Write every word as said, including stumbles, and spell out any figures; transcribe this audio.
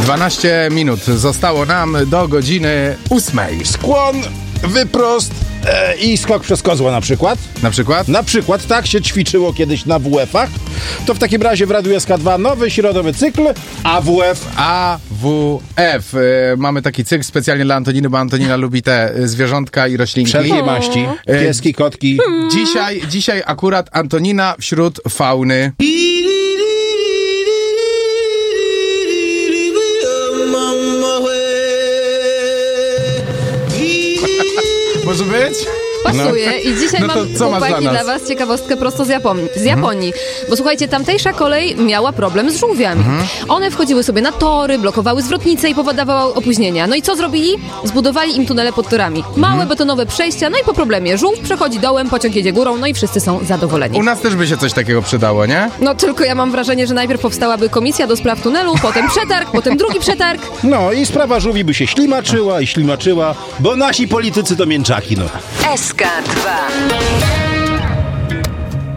dwanaście minut zostało nam do godziny ósmej. Skłon, wyprost e, i skok przez kozła na przykład. Na przykład? Na przykład tak się ćwiczyło kiedyś na W F-ach. To w takim razie w Radiu S K dwa nowy środowy cykl A W F. A W F. E, mamy taki cykl specjalnie dla Antoniny, bo Antonina lubi te e, zwierzątka i roślinki. Wszelkie maści. Pieski, kotki. Dzisiaj, dzisiaj akurat Antonina wśród fauny. Może być? Pasuje. No. I dzisiaj no to mam, co masz chłopaki, dla, dla was ciekawostkę prosto z Japonii. Z Japonii. Mhm. Bo słuchajcie, tamtejsza kolej miała problem z żółwiami. Mhm. One wchodziły sobie na tory, blokowały zwrotnice i powodowały opóźnienia. No i co zrobili? Zbudowali im tunele pod torami. Małe, mhm. betonowe przejścia, no i po problemie żółw przechodzi dołem, pociąg jedzie górą, no i wszyscy są zadowoleni. U nas też by się coś takiego przydało, nie? No tylko ja mam wrażenie, że najpierw powstałaby komisja do spraw tunelu, potem przetarg, potem drugi przetarg. No i sprawa żółwi by się ślimaczyła i ślimaczyła, bo nasi politycy to mięczaki, no. S K dwa.